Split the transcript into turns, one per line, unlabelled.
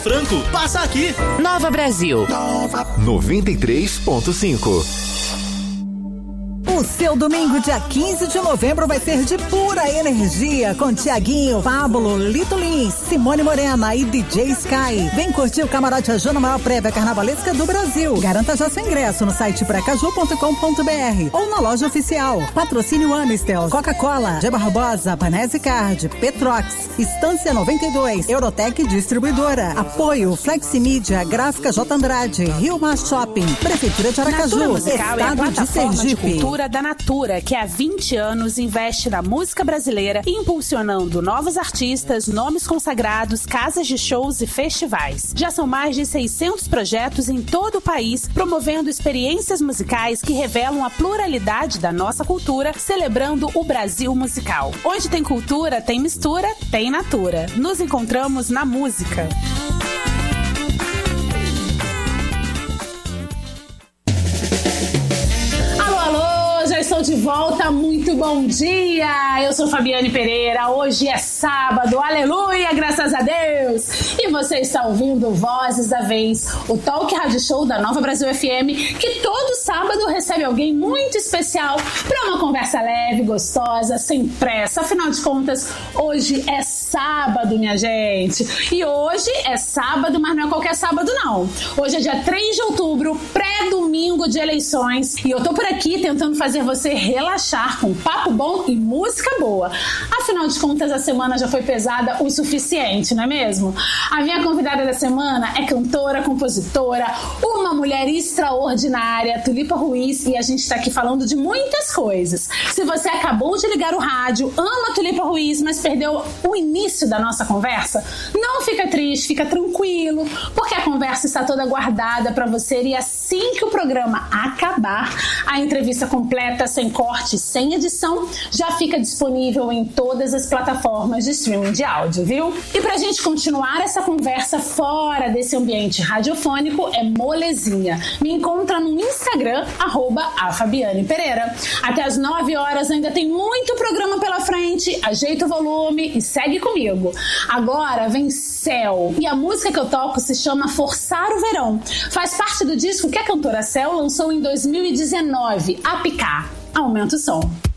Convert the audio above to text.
Franco, passa aqui.
Nova Brasil.
93.5.
O seu domingo, dia 15 de novembro, vai ser de pura energia, com Tiaguinho, Pablo, Lito Lins, Simone Morena e DJ Sky. Vem curtir o Camarote Ajô na maior prévia carnavalesca do Brasil. Garanta já seu ingresso no site precaju.com.br ou na loja oficial. Patrocínio Amistel, Coca-Cola, G Barbosa, Banese Card, Petrox, Estância 92, Eurotec Distribuidora. Apoio Fleximídia, Gráfica J. Andrade, Rio Mar Shopping, Prefeitura de Aracaju,
Natura Musical é a
Estado de
plataforma de
Sergipe.
cultura da Natura, que há 20 anos investe na música brasileira, impulsionando novos artistas, nomes consagrados, casas de shows e festivais. Já são mais de 600 projetos em todo o país, promovendo experiências musicais que revelam a pluralidade da nossa cultura, celebrando o Brasil musical. Onde tem cultura, tem mistura, tem Natura. Nos encontramos na música. Estou de volta, muito bom dia! Eu sou Fabiane Pereira, hoje é sábado, aleluia, graças a Deus! E você está ouvindo Vozes da Vez, o talk rádio show da Nova Brasil FM, que todo sábado recebe alguém muito especial para uma conversa leve, gostosa, sem pressa. Afinal de contas, hoje é sábado, minha gente! E hoje é sábado, mas não é qualquer sábado não. Hoje é dia 3 de outubro, pré-domingo de eleições, e eu tô por aqui tentando fazer você relaxar com papo bom e música boa. Afinal de contas, a semana já foi pesada o suficiente, não é mesmo? A minha convidada da semana é cantora, compositora, uma mulher extraordinária, Tulipa Ruiz, e a gente tá aqui falando de muitas coisas. Se você acabou de ligar o rádio, ama Tulipa Ruiz, mas perdeu o início da nossa conversa, não fica triste, fica tranquilo, porque a conversa está toda guardada pra você, e assim que o programa acabar, a entrevista completa, sem corte, sem edição, já fica disponível em todas as plataformas de streaming de áudio, viu? E pra gente continuar essa conversa fora desse ambiente radiofônico, é molezinha. Me encontra no Instagram, @afabianepereira. Até às 9 horas ainda tem muito programa pela frente, ajeita o volume e segue comigo. Agora vem Céu, e a música que eu toco se chama Forçar o Verão. Faz parte do disco que a cantora Céu lançou em 2019, A Picar. Aumenta o som.